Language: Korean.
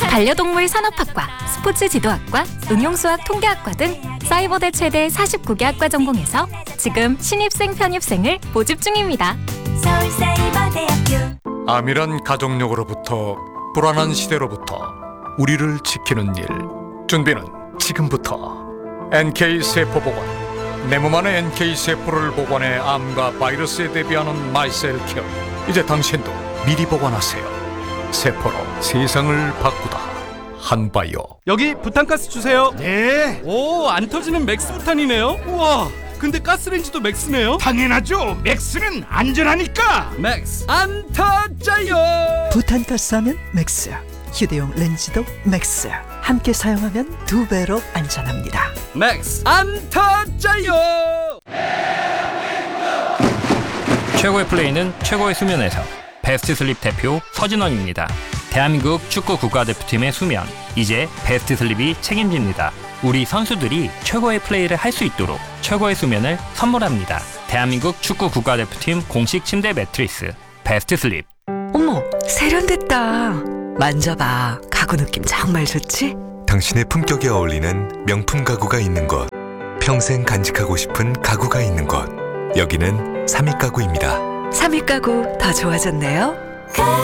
반려동물 산업학과, 스포츠 지도학과, 응용수학 통계학과 등 사이버대 최대 49개 학과 전공에서 지금 신입생 편입생을 모집 중입니다. 서울사이버대학교. 암이란 가족력으로부터 불안한 시대로부터 우리를 지키는 일. 준비는 지금부터. NK세포보관. 내 몸 안에 NK세포를 보관해 암과 바이러스에 대비하는 마이셀케어. 이제 당신도 미리 보관하세요. 세포로 세상을 바꾸다. 한바이오. 여기 부탄가스 주세요. 네, 오, 안 터지는 맥스 부탄이네요. 우와, 근데 가스레인지도 맥스네요. 당연하죠. 맥스는 안전하니까. 맥스 안 터져요. 부탄가스 하면 맥스, 휴대용 렌즈도 맥스. 함께 사용하면 2배로 안전합니다. 맥스 안 터져요. 최고의 플레이는 최고의 수면에서. 베스트 슬립 대표 서진원입니다. 대한민국 축구 국가대표팀의 수면, 이제 베스트 슬립이 책임집니다. 우리 선수들이 최고의 플레이를 할 수 있도록 최고의 수면을 선물합니다. 대한민국 축구 국가대표팀 공식 침대 매트리스 베스트 슬립. 어머, 세련됐다. 만져봐. 가구 느낌 정말 좋지? 당신의 품격에 어울리는 명품 가구가 있는 곳, 평생 간직하고 싶은 가구가 있는 곳, 여기는 삼익가구입니다. 삼익 가구 더 좋아졌네요.